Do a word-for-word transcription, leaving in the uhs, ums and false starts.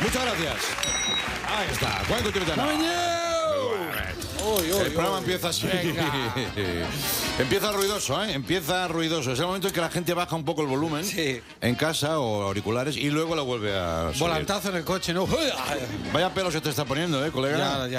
Muchas gracias. Ahí está. ¿Cuánto te Uy, uy, El programa uy. empieza así. Empieza ruidoso, ¿eh? Empieza ruidoso. Es el momento en que la gente baja un poco el volumen Sí. en casa o auriculares y luego la vuelve a subir. Volantazo en el coche, ¿no? Vaya pelo se te está poniendo, ¿eh, colega? Ya, ya.